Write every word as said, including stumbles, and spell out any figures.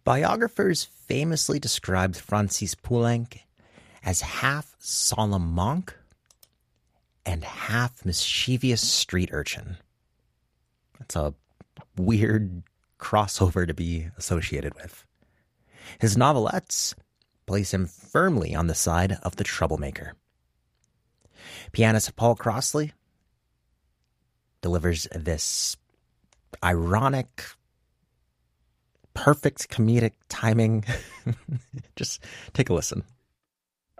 Biographers famously described Francis Poulenc as half solemn monk and half mischievous street urchin. That's a weird crossover to be associated with. His novelettes place him firmly on the side of the troublemaker. Pianist Paul Crossley delivers this ironic, perfect comedic timing. Just take a listen.